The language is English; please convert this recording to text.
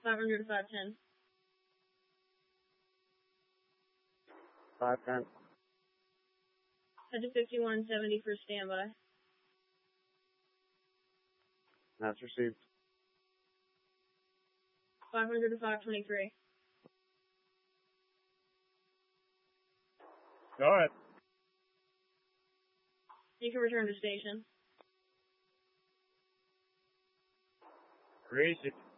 500 to 510. 510. Head to 5170 for standby. That's received. 500 to 523. Go ahead. You can return to station. Received.